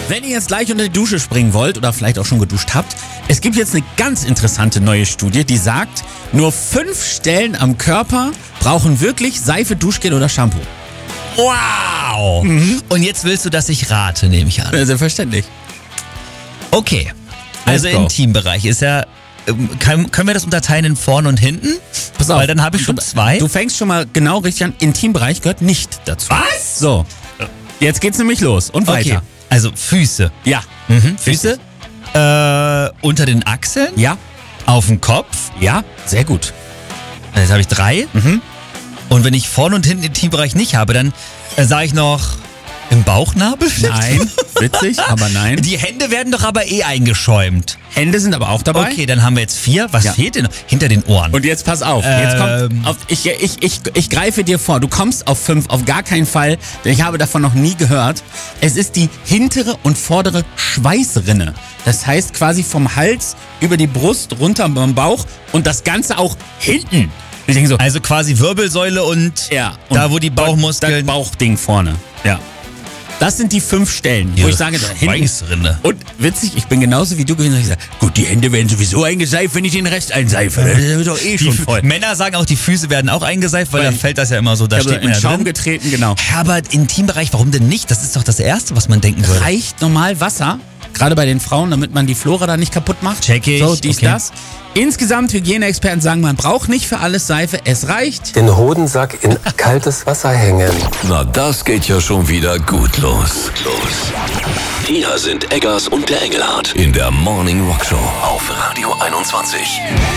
Wenn ihr jetzt gleich unter die Dusche springen wollt oder vielleicht auch schon geduscht habt, es gibt jetzt eine ganz interessante neue Studie, die sagt, nur 5 Stellen am Körper brauchen wirklich Seife, Duschgel oder Shampoo. Wow! Und jetzt willst du, dass ich rate, nehme ich an. Selbstverständlich. Okay. Also Let's go. Intimbereich ist ja... können wir das unterteilen in vorne und hinten? Pass auf. Weil dann habe ich schon 2. Du fängst schon mal genau richtig an. Intimbereich gehört nicht dazu. Was? So, jetzt geht's nämlich los und weiter. Okay. Also Füße. Ja. Füße? Unter den Achseln? Ja. Auf dem Kopf? Ja, sehr gut. Jetzt habe ich 3. Und wenn ich vorne und hinten Intimbereich nicht habe, dann sage ich noch im Bauchnabel? Nein, witzig, aber nein. Die Hände werden doch aber Es ist die hintere und vordere Schweißrinne. Das heißt quasi vom Hals über die Brust, runter beim Bauch und das Ganze auch hinten. Ich denke so, Also quasi Wirbelsäule und ja, da wo die Bauchmuskeln... Das Bauchding vorne. Ja. Das sind die 5 Stellen, wo ich sage, da hinten. Schweißrinne. Und witzig, ich bin genauso wie du gewesen, dass ich sage, gut, die Hände werden sowieso eingeseift, wenn ich den Rest einseife. Das ist doch eh schon voll. Männer sagen auch, die Füße werden auch eingeseift, weil dann fällt das ja immer so, da Ich habe steht man in ja Schaum drin. getreten, genau. Ja, aber Intimbereich, warum denn nicht? Das ist doch das Erste, was man denken würde. Reicht normal Wasser, gerade bei den Frauen, damit man die Flora da nicht kaputt macht. Check ich, So, dies, okay. das. Insgesamt, Hygieneexperten sagen, man braucht nicht für alles Seife, es reicht. Den Hodensack in kaltes Wasser hängen. Na, das geht ja schon wieder gut los. Hier sind Eggers und der Engelhardt in der Morning Rock Show auf Radio 21.